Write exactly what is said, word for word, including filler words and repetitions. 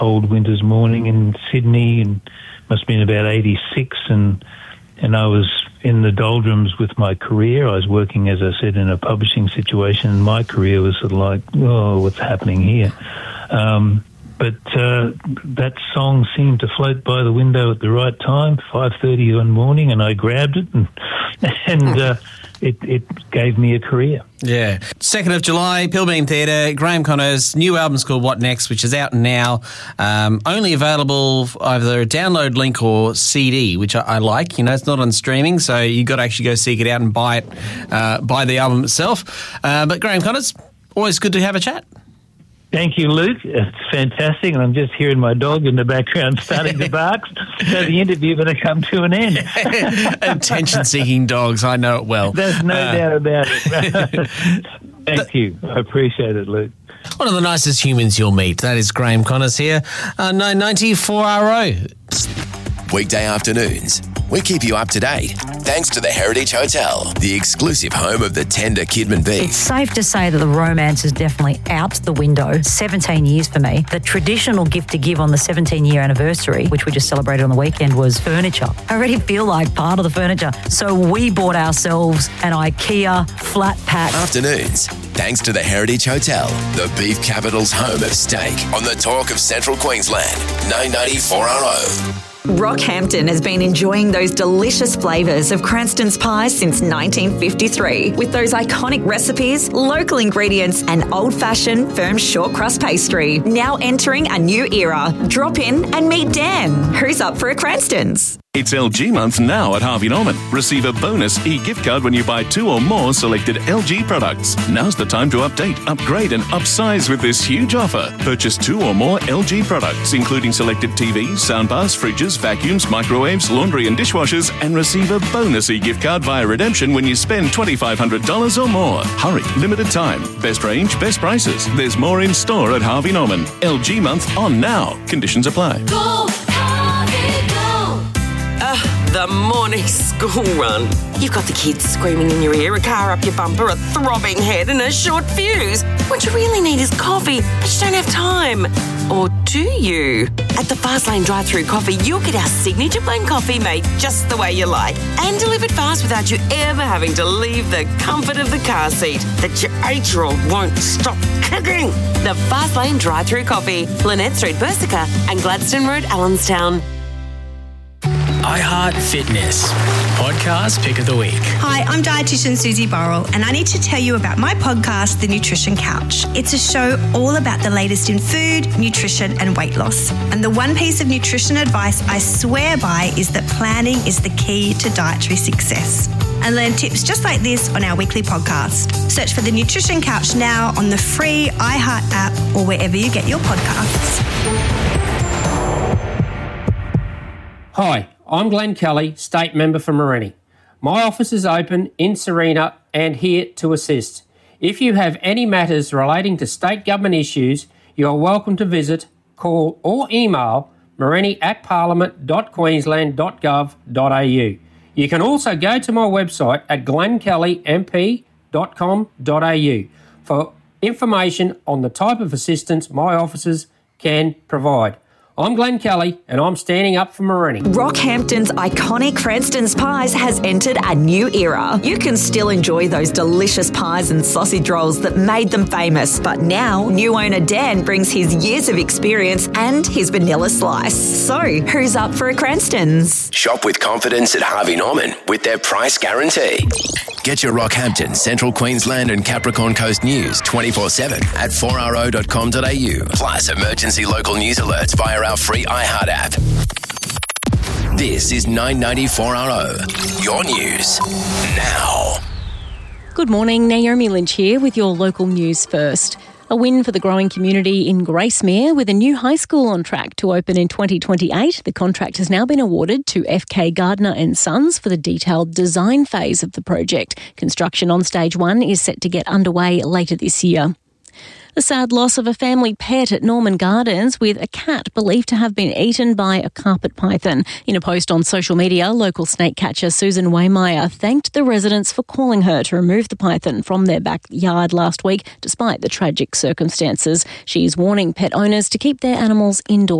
cold winter's morning in Sydney, and must have been about eighty-six, and and I was in the doldrums with my career. I was working, as I said, in a publishing situation, and my career was sort of like, oh, what's happening here? Um, but uh, that song seemed to float by the window at the right time, five thirty one morning, and I grabbed it, and, and uh, it, it gave me a career. Yeah. second of July, Pilbeam Theatre, Graham Connor's new album's called What Next, which is out now. Um, only available either a download link or C D, which I, I like. You know, it's not on streaming, so you've got to actually go seek it out and buy it, uh, buy the album itself. Uh, but Graham Connors, always good to have a chat. Thank you, Luke. It's fantastic, and I'm just hearing my dog in the background starting to bark, so the interview going to come to an end. Attention-seeking dogs, I know it well. There's no uh, doubt about it. Thank you. I appreciate it, Luke. One of the nicest humans you'll meet. That is Graham Connors here, uh, nine ninety four R O. Weekday afternoons, we keep you up to date thanks to the Heritage Hotel, the exclusive home of the tender Kidman beef. It's safe to say that the romance is definitely out the window. seventeen years for me. The traditional gift to give on the seventeen-year anniversary, which we just celebrated on the weekend, was furniture. I already feel like part of the furniture. So we bought ourselves an IKEA flat pack. Afternoons, thanks to the Heritage Hotel, the beef capital's home of steak, on the talk of Central Queensland, nine ninety-four R O. Rockhampton has been enjoying those delicious flavours of Cranston's pies since nineteen fifty-three. With those iconic recipes, local ingredients and old-fashioned firm short crust pastry. Now entering a new era. Drop in and meet Dan. Who's up for a Cranston's? It's L G month now at Harvey Norman. Receive a bonus e-gift card when you buy two or more selected L G products. Now's the time to update, upgrade and upsize with this huge offer. Purchase two or more L G products, including selected T Vs, soundbars, fridges, vacuums, microwaves, laundry and dishwashers, and receive a bonus e-gift card via redemption when you spend twenty-five hundred dollars or more. Hurry, limited time. Best range, best prices. There's more in store at Harvey Norman. L G month on now. Conditions apply. Go, Harvey, go! The morning school run. You've got the kids screaming in your ear, a car up your bumper, a throbbing head and a short fuse. What you really need is coffee, but you don't have time. Or do you? At the Fastlane drive-thru coffee, you'll get our signature blend coffee made just the way you like and delivered fast without you ever having to leave the comfort of the car seat that your eight-year-old won't stop kicking. The Fastlane drive-thru coffee, Lynette Street, Bersica and Gladstone Road, Allenstown. iHeart Fitness, podcast pick of the week. Hi, I'm dietitian Susie Burrell, and I need to tell you about my podcast, The Nutrition Couch. It's a show all about the latest in food, nutrition, and weight loss. And the one piece of nutrition advice I swear by is that planning is the key to dietary success. And learn tips just like this on our weekly podcast. Search for The Nutrition Couch now on the free iHeart app or wherever you get your podcasts. Hi, I'm Glenn Kelly, State Member for Morenni. My office is open in Serena and here to assist. If you have any matters relating to state government issues, you are welcome to visit, call or email morenni at parliament dot queensland dot gov dot a u. You can also go to my website at glenn kelly m p dot com dot a u for information on the type of assistance my offices can provide. I'm Glenn Kelly and I'm standing up for Morenni. Rockhampton's iconic Cranston's Pies has entered a new era. You can still enjoy those delicious pies and sausage rolls that made them famous, but now new owner Dan brings his years of experience and his vanilla slice. So, who's up for a Cranston's? Shop with confidence at Harvey Norman with their price guarantee. Get your Rockhampton, Central Queensland and Capricorn Coast news twenty-four seven at four r o dot com dot a u. Plus emergency local news alerts via our free iHeart app. This is nine ninety-four R O, your news now. Good morning, Naomi Lynch here with your local news first. A win for the growing community in Gracemere with a new high school on track to open in twenty twenty-eight. The contract has now been awarded to F K Gardner and Sons for the detailed design phase of the project. Construction on stage one is set to get underway later this year. The sad loss of a family pet at Norman Gardens, with a cat believed to have been eaten by a carpet python. In a post on social media, local snake catcher Susan Waymeyer thanked the residents for calling her to remove the python from their backyard last week, despite the tragic circumstances. She's warning pet owners to keep their animals indoors.